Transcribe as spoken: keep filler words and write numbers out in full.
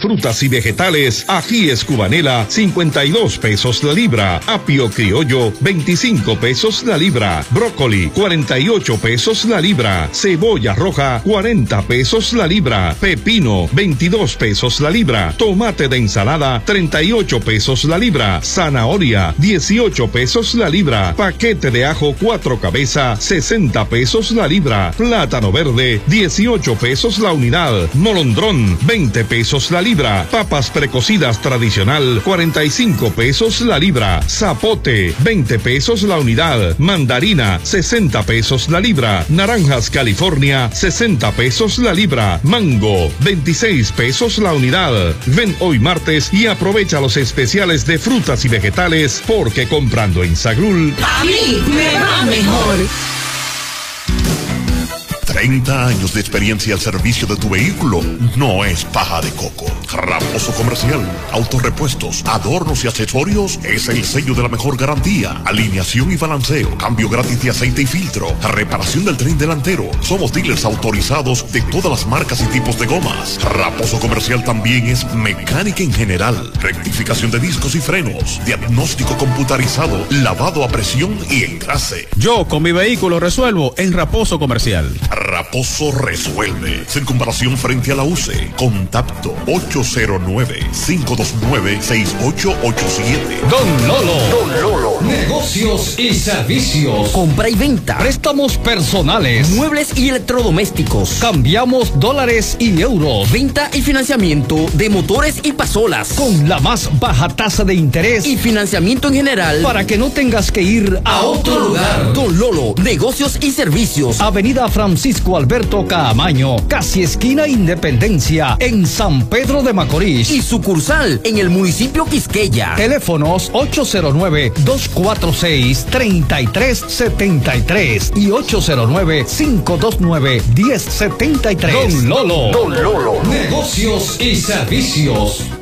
frutas y vegetales, ajíes cubanela, cincuenta y dos pesos la libra. Apio criollo, veinticinco pesos la libra. Brócoli, cuarenta y ocho pesos la libra. Cebolla roja, cuarenta pesos la libra. Pepino, veintidós pesos la libra. Tomate de ensalada, treinta y ocho pesos la libra. Zanahoria, dieciocho pesos la libra. Paquete de ajo cuatro cabezas, sesenta pesos la libra. Plátano verde, dieciocho pesos la unidad. Molondrón, veinte pesos la libra. Papas precocidas tradicional, cuarenta y cinco pesos la libra. Zapote, veinte pesos la unidad. Mandarina, sesenta pesos la libra. Naranjas California, sesenta pesos la libra. Mango, veintiséis pesos la unidad. Ven hoy martes y aprovecha los especiales de frutas y vegetales, porque comprando en Sagrul, a mí me va mejor. treinta años de experiencia al servicio de tu vehículo no es paja de coco. Raposo Comercial, autorepuestos, adornos y accesorios es el sello de la mejor garantía. Alineación y balanceo, cambio gratis de aceite y filtro, reparación del tren delantero. Somos dealers autorizados de todas las marcas y tipos de gomas. Raposo Comercial también es mecánica en general, rectificación de discos y frenos, diagnóstico computarizado, lavado a presión y engrase. Yo con mi vehículo resuelvo en Raposo Comercial. Raposo resuelve. Circunvalación frente a la U C E. Contacto ocho cero nueve, cinco dos nueve, seis ocho ocho siete. Don Lolo. Don Lolo. Negocios y servicios. Compra y venta. Préstamos personales. Muebles y electrodomésticos. Cambiamos dólares y euros. Venta y financiamiento de motores y pasolas. Con la más baja tasa de interés. Y financiamiento en general. Para que no tengas que ir a otro lugar. Don Lolo. Negocios y servicios. Avenida Francisco Alberto Caamaño, casi esquina Independencia, en San Pedro de Macorís. Y sucursal en el municipio Quisqueya. Teléfonos ocho cero nueve, dos cuatro seis, tres tres siete tres y ocho cero nueve, cinco dos nueve, uno cero siete tres. Don Lolo. Don Lolo. Negocios y servicios.